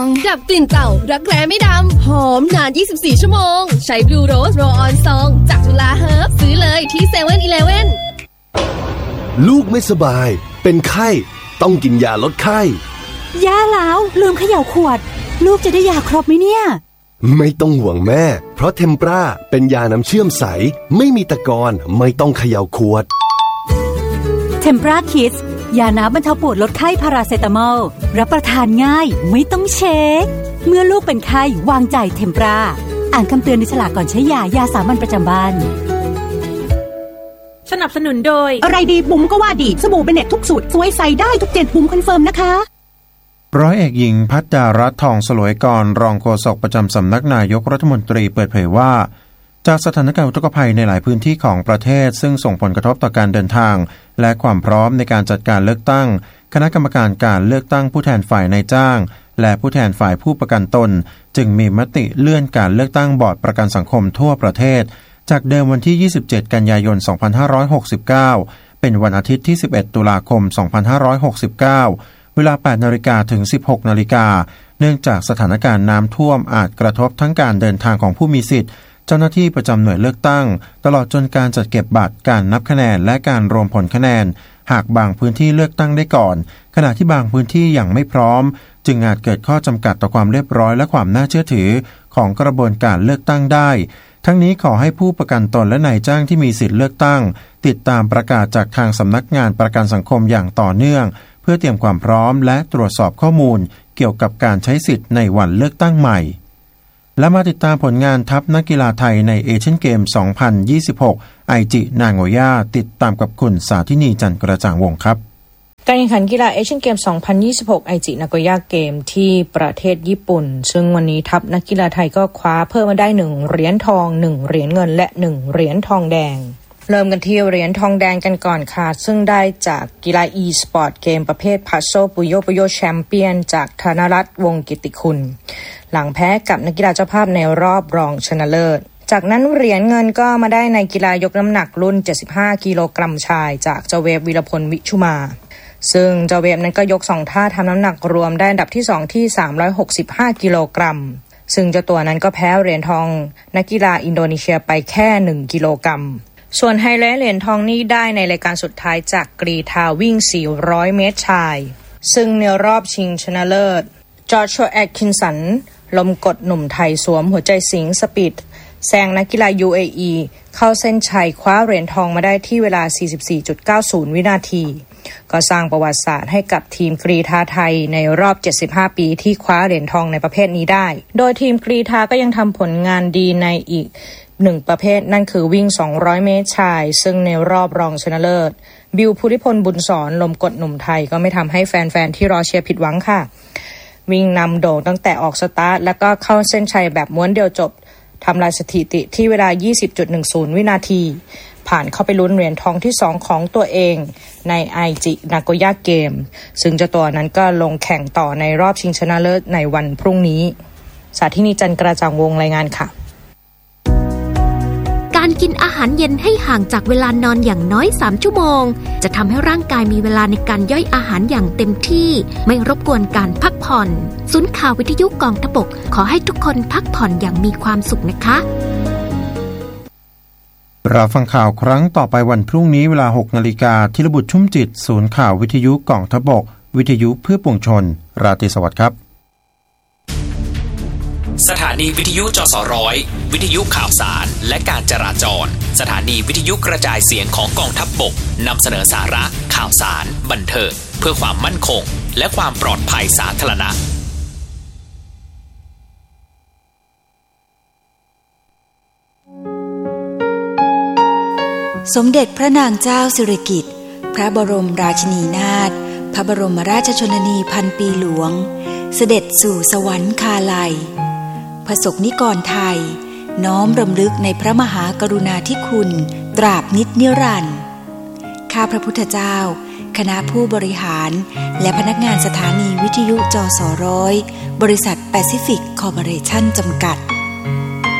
ดับกลิ่นเต่ารักแร้ไม่ดำหอมนาน24ชั่วโมงใช้บลูโรสโรลออนซองจากจุฬาเฮิร์บซื้อเลยที่ 7-Eleven ลูกไม่สบายเป็นไข้ต้องกินยาลดไข้ยาแล้วลืมเขย่าขวดลูกจะได้ยาครบไหมเนี่ยไม่ต้องห่วงแม่เพราะเทมปราเป็นยาน้ำเชื่อมใสไม่มีตะกอนไม่ต้องเขย่าขวดเทมปราคิดยาน้ำบรรเทาปวดลดไข้พาราเซตามอลรับประทานง่ายไม่ต้องเช็คเมื่อลูกเป็นไข้วางใจเทมปราอ่านคำเตือนในฉลากก่อนใช้ยาสามัญประจำบ้านสนับสนุนโดยอะไรดีบุ๋มก็ว่าดีสบู่เบเน็ตทุกสูตรสวยใส่ได้ทุก7บุ๋มคอนเฟิร์มนะคะร้อยเอกหญิงภัทรารัตน์ทองสลวยกรรองโฆษกประจำสำนักนายกรัฐมนตรีเปิดเผยว่าจากสถานการณ์อุทกภัยในหลายพื้นที่ของประเทศซึ่งส่งผลกระทบต่อการเดินทางและความพร้อมในการจัดการเลือกตั้งคณะกรรมการการเลือกตั้งผู้แทนฝ่ายนายจ้างและผู้แทนฝ่ายผู้ประกันตนจึงมีมติเลื่อนการเลือกตั้งบอร์ดประกันสังคมทั่วประเทศจากเดิมวันที่27กันยายน2569เป็นวันอาทิตย์ที่11ตุลาคม2569เวลา 8:00 นถึง 16:00 นเนื่องจากสถานการณ์น้ำท่วมอาจกระทบทั้งการเดินทางของผู้มีสิทธิ์เจ้าหน้าที่ประจำหน่วยเลือกตั้งตลอดจนการจัดเก็บบัตรการนับคะแนนและการรวมผลคะแนนหากบางพื้นที่เลือกตั้งได้ก่อนขณะที่บางพื้นที่ยังไม่พร้อมจึงอาจเกิดข้อจำกัดต่อความเรียบร้อยและความน่าเชื่อถือของกระบวนการเลือกตั้งได้ทั้งนี้ขอให้ผู้ประกันตนและนายจ้างที่มีสิทธิเลือกตั้งติดตามประกาศจากทางสำนักงานประกันสังคมอย่างต่อเนื่องเพื่อเตรียมความพร้อมและตรวจสอบข้อมูลเกี่ยวกับการใช้สิทธิ์ในวันเลือกตั้งใหม่และมาติดตามผลงานทัพนักกีฬาไทยในเอเชียนเกม 2026 ไอจินางโอย่าติดตามกับคุณสาธินีจันทร์กระจ่างวงศ์ครับการแข่งขันกีฬาเอเชียนเกม 2026 ไอจินางโอย่าเกมที่ประเทศญี่ปุ่นซึ่งวันนี้ทัพนักกีฬาไทยก็คว้าเพิ่มมาได้1เหรียญทอง1เหรียญเงินและ1เหรียญทองแดงเริ่มกันที่เหรียญทองแดงกันก่อนค่ะซึ่งได้จากกีฬา e-sport เกมประเภท Puzzle Puyoแชมเปี้ยนจากธนรัตน์วงศ์กิติคุณหลังแพ้กับนักกีฬาเจ้าภาพในรอบรองชนะเลิศจากนั้นเหรียญเงินก็มาได้ในกีฬายกน้ำหนักรุ่น75กิโลกรัมชายจากเจ้าเวฟวีรพลวิชุมาซึ่งเจ้าเวฟนั้นก็ยก2ท่าทำน้ำหนักรวมได้อันดับที่2ที่365กิโลกรัมซึ่งเจ้าตัวนั้นก็แพ้เหรียญทองนักกีฬาอินโดนีเซียไปแค่1กิโลกรัมส่วนไฮไลท์เหรียญทองนี้ได้ในรายการสุดท้ายจากกรีฑาวิ่ง400เมตรชายซึ่งในรอบชิงชนะเลิศจอร์จแอตคินสันลมกดหนุ่มไทยสวมหัวใจสิงสปีดแซงนักกีฬา UAE เข้าเส้นชัยคว้าเหรียญทองมาได้ที่เวลา 44.90 วินาทีก็สร้างประวัติศาสตร์ให้กับทีมกรีฑาไทยในรอบ75ปีที่คว้าเหรียญทองในประเภทนี้ได้โดยทีมกรีฑาก็ยังทำผลงานดีในอีก1ประเภทนั่นคือวิ่ง200เมตรชายซึ่งในรอบรองชนะเลิศบิวภูริพลบุญสอนลมกดหนุ่มไทยก็ไม่ทำให้แฟนๆที่รอเชียร์ผิดหวังค่ะวิ่งนำโด่งตั้งแต่ออกสตาร์ทแล้วก็เข้าเส้นชัยแบบม้วนเดียวจบทำลายสถิติที่เวลา 20.10 วินาทีผ่านเข้าไปลุ้นเหรียญทองที่2ของตัวเองในไอจินาโกย่าเกมซึ่งเจ้าตัวนั้นก็ลงแข่งต่อในรอบชิงชนะเลิศในวันพรุ่งนี้สาธินีจันทร์กระจ่างวงรายงานค่ะการกินอาหารเย็นให้ห่างจากเวลานอนอย่างน้อย3ชั่วโมงจะทำให้ร่างกายมีเวลาในการย่อยอาหารอย่างเต็มที่ไม่รบกวนการพักผ่อนศูนย์ข่าววิทยุกองทพบกขอให้ทุกคนพักผ่อนอย่างมีความสุขนะคะรับฟังข่าวครั้งต่อไปวันพรุ่งนี้เวลา 6 นาฬิกาธีรบุตรชุ่มจิตศูนย์ข่าววิทยุกองทพบกวิทยุเพื่อปวงชนราตรีสวัสดิ์ครับสถานีวิทยุจสร้อยวิทยุข่าวสารและการจราจรสถานีวิทยุกระจายเสียงของกองทัพบกนำเสนอสาระข่าวสารบันเทิงเพื่อความมั่นคงและความปลอดภัยสาธารณะสมเด็จพระนางเจ้าสิริกิติ์พระบรมราชินีนาถพระบรมราชชนนีพันปีหลวงเสด็จสู่สวรรคาลัยประสบนิกรไทยน้อมรำลึกในพระมหากรุณาธิคุณตราบนิจนิรันดร์ข้าพระพุทธเจ้าคณะผู้บริหารและพนักงานสถานีวิทยุจสร้อยบริษัทแปซิฟิกคอร์ปอเรชั่นจำกัด